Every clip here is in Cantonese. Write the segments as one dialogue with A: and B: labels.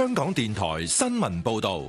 A: 香港電台新聞報道。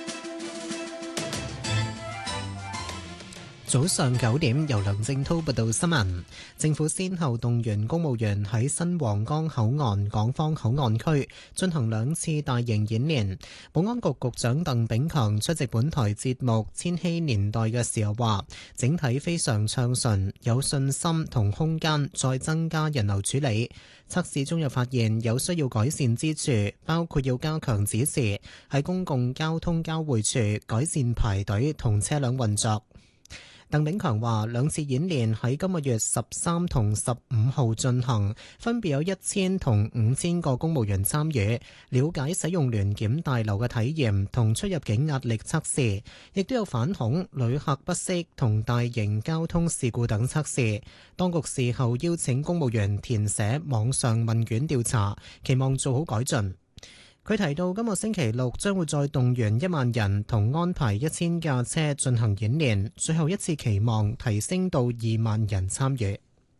B: 早上9點，由梁正滔報道新聞。政府先後動員公務員喺新皇崗口岸港方口岸區進行2次大型演練。保安局局長鄧炳強出席本台節目《千禧年代》嘅時候話，整體非常暢順，有信心同空間再增加人流處理。測試中又發現有需要改善之處，包括要加強指示，喺公共交通交匯處改善排隊同車輛運作。鄧炳強話，2次演練喺今個月13同15號進行，分別有1000同5000個公務員參與，了解使用聯檢大樓嘅體驗同出入境壓力測試，亦都有反恐、旅客不適同大型交通事故等測試。當局事後邀請公務員填寫網上問卷調查，期望做好改進。佢提到，今個星期六將會再動員1萬人同安排1000架車進行演練，最後一次期望提升到2萬人參與。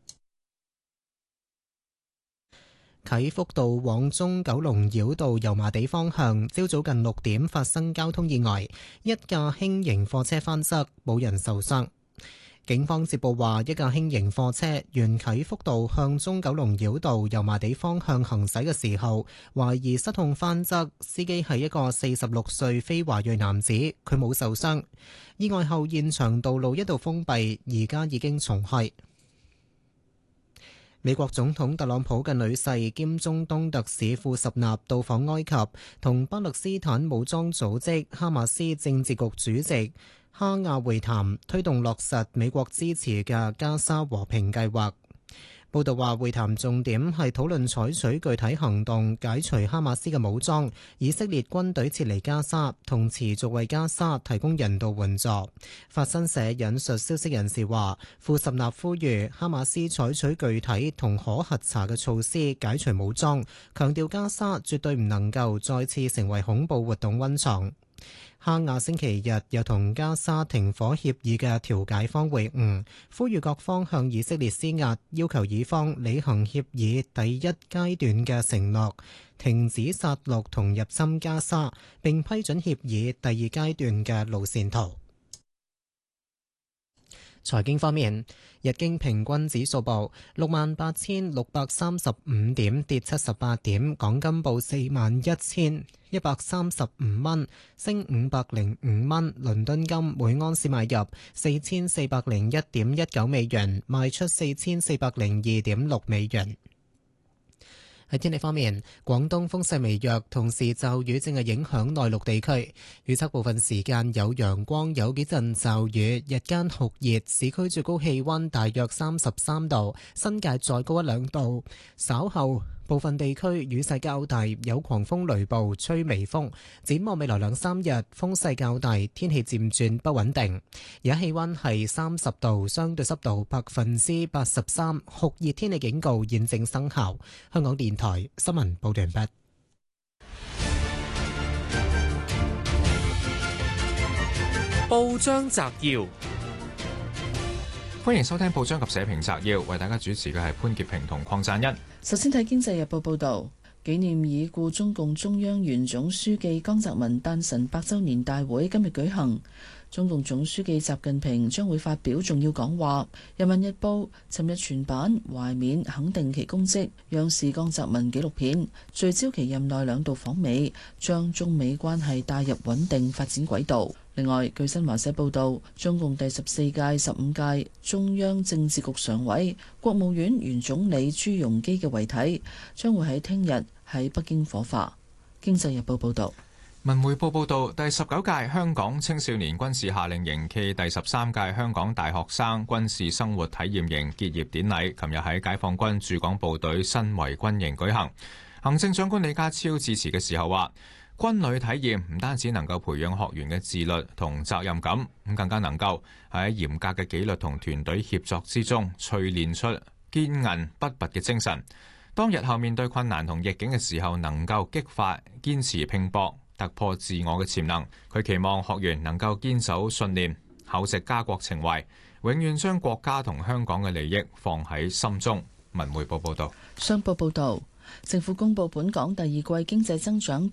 B: 啟福道往中九龍繞道油麻地方向，朝早近6點發生交通意外，一架輕型貨車翻側，冇人受傷。警方接報話，一架輕型貨車沿啟福道向中九龍繞道油麻地方向行駛嘅時候，懷疑失控翻側，司機係一個46歲非華裔男子，佢冇受傷。意外後現場道路一度封閉，而家已經重開。美國總統特朗普嘅女婿兼中東特使庫什納到訪埃及，同巴勒斯坦武裝組織哈馬斯政治局主席哈亞會談，推動落實美國支持嘅加沙和平計劃。報道話，會談重點係討論採取具體行動解除哈馬斯嘅武裝，以色列軍隊撤離加沙，同持續為加沙提供人道援助。法新社引述消息人士話，庫什納呼籲哈馬斯採取具體同可核查嘅措施解除武裝，強調加沙絕對唔能夠再次成為恐怖活動溫床。哈亞星期日又同加沙停火協議嘅調解方會晤，呼籲各方向以色列施壓，要求以方履行協議第1階段嘅承諾，停止殺戮同入侵加沙，並批准協議第2階段嘅路線圖。財經方面，日經平均指數報68,635點，跌78點；港金報41,135蚊，升505蚊；倫敦金每安士買入4401.19美元，賣出4402.6美元。喺天氣方面，廣東風勢微弱，同時驟雨正係影響內陸地區。預測部分時間有陽光，有幾陣驟雨，日間酷熱，市區最高氣溫大約33度，新界再高1-2度。稍後部分地區雨勢較大，有狂風雷暴，吹微風。展望未來2-3日，風勢較大，天氣漸轉不穩定。而家氣溫係30度，相對濕度83%，酷熱天氣警告現正生效。香港電台新聞報道完畢。
C: 報章摘要，歡迎收聽報章及社評摘要，為大家主持嘅係潘潔平同鄺贊恩。
D: 首先睇《經濟日報》報導，紀念已故中共中央原總書記江澤民誕辰100週年大會今日舉行，中共總書記習近平將會發表重要講話。《人民日報》尋日全版懷緬肯定其功績，央視江澤民紀錄片聚焦其任內2度訪美，將中美關係帶入穩定發展軌道。另外，據新華社報道，中共第14屆、15屆中央政治局常委、國務院原總理朱鎔基嘅遺體將會喺聽日喺北京火化。經濟日報報道。
C: 文匯報報道，第19屆香港青少年軍事夏令營暨第13屆香港大學生軍事生活體驗營結業典禮，琴日喺解放軍駐港部隊新圍軍營舉行。行政長官李家超致辭嘅時候話，軍旅體驗唔單止能夠培養學員嘅自律同責任感，咁更加能夠喺嚴格嘅紀律同團隊協作之中，淬煉出堅韌不拔嘅精神。當日後面對困難同逆境嘅時候，能夠激發堅持拼搏、突破自我嘅潛能。佢期望學員能夠堅守信念，厚植家國情懷，永遠將國家同香港嘅利益放喺心中。文匯報報道。
D: 商報報道， 政府公布本港第二季經濟增長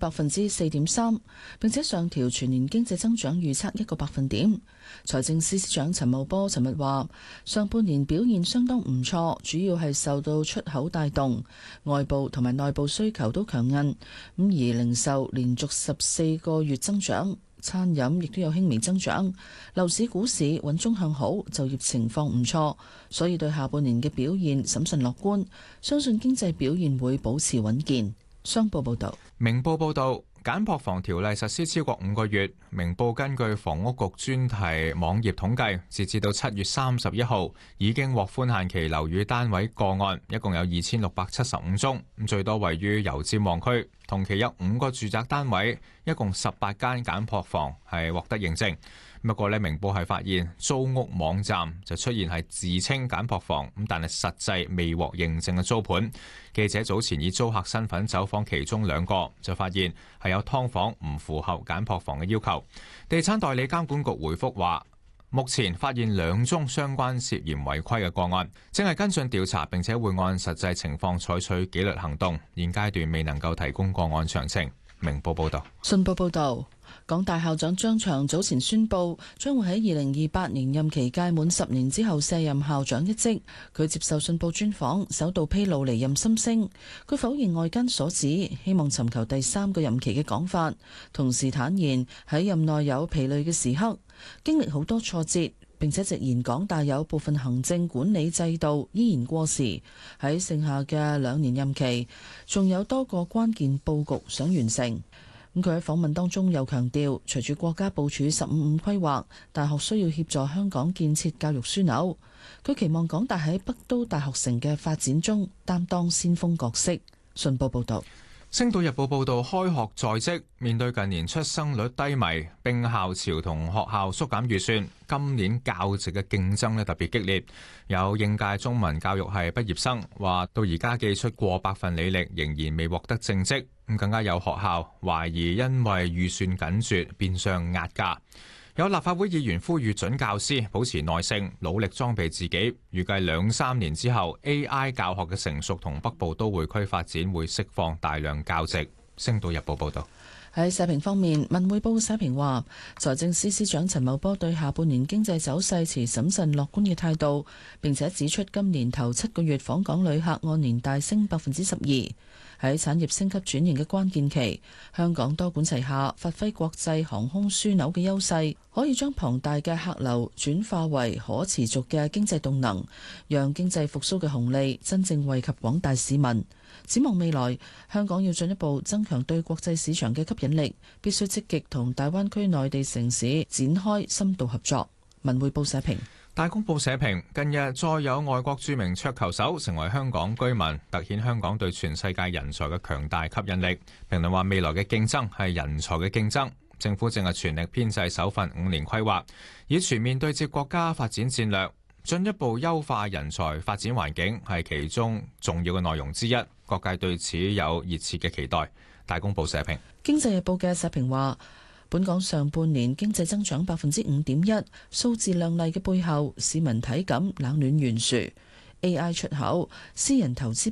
D: 4.3%，並且上調全年經濟增長預測1個百分點。財政司司長陳茂波尋日話，上半年表現相當唔錯，主要係受到出口帶動，外部同埋內部需求都強韌。咁而零售連續14個月增長，餐飲亦都有輕微增長，樓市股市穩中向好，就業情況唔錯，所以對下半年嘅表現審慎樂觀，相信經濟表現會保持穩健。商報報道。
C: 明報報道，簡樸房條例實施超過5個月，明報根據房屋局專題網頁統計，截至到7月31號，已經獲寬限期樓宇單位個案一共有2675宗，最多位於油尖旺區。同期有5個住宅單位，一共18間簡樸房係獲得認證。不過呢，明報係發現租屋網站就出現係自稱簡樸房，但係實際未獲認證嘅租盤。記者早前以租客身份走訪其中2個，就發現係有劏房唔符合簡樸房嘅要求。地產代理監管局回覆話，目前發現2宗相關涉嫌違規嘅個案，正係跟進調查，並且會按實際情況採取紀律行動。現階段未能夠提供個案詳情。明報報道。
D: 信報報道，港大校長張翔早前宣布，將會喺2028年任期屆滿10年之後卸任校長一職。佢接受信報專訪，首度披露離任心聲。佢否認外間所指希望尋求第3個任期嘅講法，同時坦言喺任內有疲累嘅時刻，經歷好多挫折，並且直言港大有部分行政管理制度依然過時，喺剩下嘅2年任期，仲有多個關鍵佈局想完成。咁佢喺訪問當中又強調，隨住國家部署15/5規劃，大學需要協助香港建設教育樞紐。佢期望港大喺北都大學城嘅發展中擔當先鋒角色。信報報道。
C: 星島日報報道，開學在即，面對近年出生率低迷、並校潮同學校縮減預算，今年教職嘅競爭特別激烈。有應屆中文教育系畢業生話，到而家寄出過百份履歷，仍然未獲得正職。咁更加有學校懷疑因為預算緊絀，變相壓價。有立法會議員呼籲準教師保持耐性，努力裝備自己。預計2-3年之後 ，AI 教學嘅成熟同北部都會區發展會釋放大量教職。星島日報報道。
D: 喺社評方面，文匯報社評話，財政司司長陳茂波對下半年經濟走勢持審慎樂觀嘅態度，並且指出今年頭7個月訪港旅客按年大升12%。喺產業升級轉型嘅關鍵期，香港多管齊下，發揮國際航空樞紐嘅優勢，可以將龐大嘅客流轉化為可持續嘅經濟動能，讓經濟復甦嘅紅利真正惠及廣大市民。展望未來，香港要進一步增強對國際市場嘅吸引力，必須積極同大灣區內地城市展開深度合作。文匯報社評。
C: 大公報社評，近日再有外國著名桌球手成為香港居民，凸顯香港對全世界人才嘅強大吸引力。評論話，未來嘅競爭係人才嘅競爭，政府正係全力編製首份5年規劃，以全面對接國家發展戰略，進一步優化人才發展環境，係其中重要嘅內容之一。各界對此有熱切嘅期待。大公報社評。
D: 經濟日報嘅社評話，本港上半年經濟增長5.1%，數字亮麗嘅背後，市民體感冷暖懸殊。AI 出口、私人投資